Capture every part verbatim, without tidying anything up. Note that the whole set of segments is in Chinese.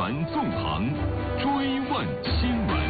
传纵横，追问新闻。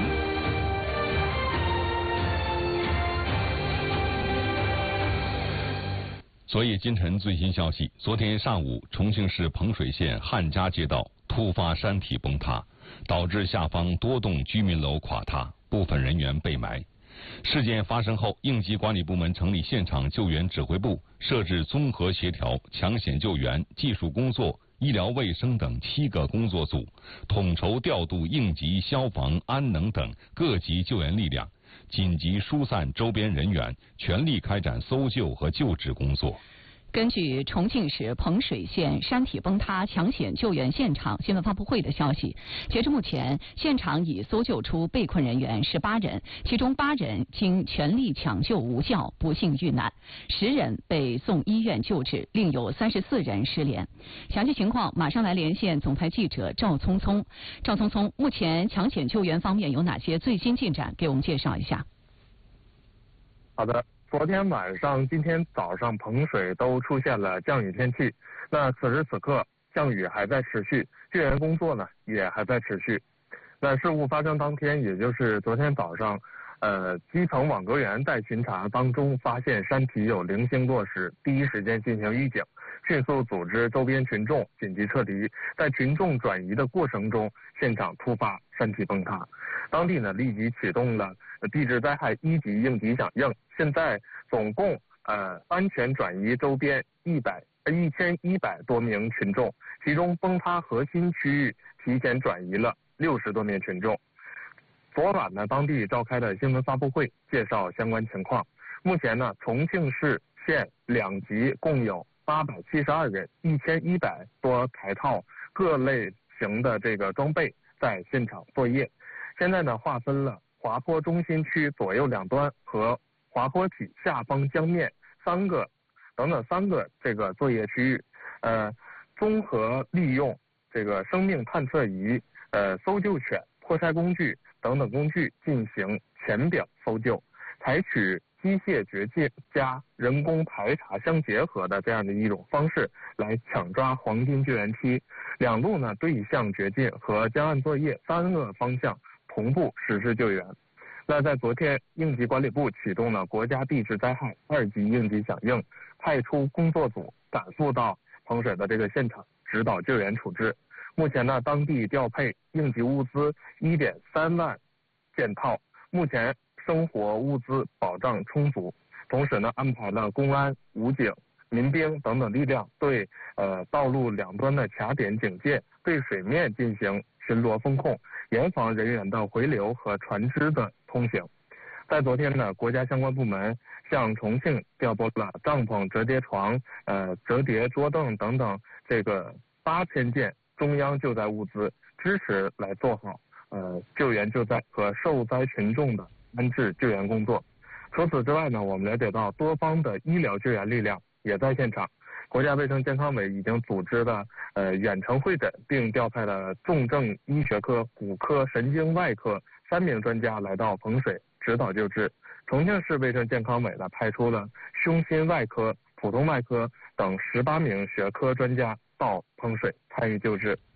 昨夜今晨最新消息，昨天上午，重庆市彭水县汉家街道突发山体崩塌，导致下方多栋居民楼垮塌，部分人员被埋。事件发生后，应急管理部门成立现场救援指挥部，设置综合协调、抢险救援、技术工作、医疗卫生等七个工作组，统筹调度应急、消防、安能等各级救援力量，紧急疏散周边人员，全力开展搜救和救治工作。 根据重庆市彭水县山体崩塌抢险救援现场新闻发布会的消息，截至目前，现场已搜救出被困人员十八人，其中八人经全力抢救无效不幸遇难，十人被送医院救治，另有三十四人失联。详细情况马上来连线总台记者赵聪聪。赵聪聪，目前抢险救援方面有哪些最新进展？给我们介绍一下。 好的。昨天晚上、今天早上，彭水都出现了降雨天气。那此时此刻，降雨还在持续，救援工作呢也还在持续。那事故发生当天，也就是昨天早上，呃，基层网格员在巡查当中发现山体有零星落石，第一时间进行预警，迅速组织周边群众紧急撤离。在群众转移的过程中，现场突发山体崩塌，当地呢立即启动了地质灾害一级应急响应。现在总共呃安全转移周边一百一千一百多名群众，其中崩塌核心区域提前转移了六十多名群众。昨晚呢，当地召开的新闻发布会介绍相关情况。目前呢，重庆市县两级共有八百七十二人，一千一百多台套各类型的这个装备在现场作业。现在呢，划分了滑坡中心区左右两端和滑坡体下方江面三个等等三个这个作业区域，呃，综合利用这个生命探测仪、呃搜救犬、破筛工具等等工具进行浅表搜救，采取机械掘进加人工排查相结合的这样的一种方式来抢抓黄金救援梯。两路呢对向掘进和江岸作业三个方向同步实施救援。那在昨天，应急管理部启动了国家地质灾害二级应急响应，派出工作组赶赴到彭水的这个现场指导救援处置。目前呢，当地调配应急物资一点三万件套，目前生活物资保障充足。同时呢，安排了公安、武警、民兵等等力量对呃道路两端的卡点警戒，对水面进行巡逻风控，严防人员的回流和船只的通行。在昨天呢，国家相关部门向重庆调拨了帐篷、折叠床、呃折叠桌凳等等这个八千件中央救灾物资，支持来做好呃救援救灾和受灾群众的安置救援工作。除此之外呢，我们了解到多方的医疗救援力量也在现场。国家卫生健康委已经组织了呃远程会诊，并调派了重症医学科、骨科、神经外科三名专家来到彭水指导救治。重庆市卫生健康委呢派出了胸心外科、普通外科等十八名学科专家到彭水参与救治。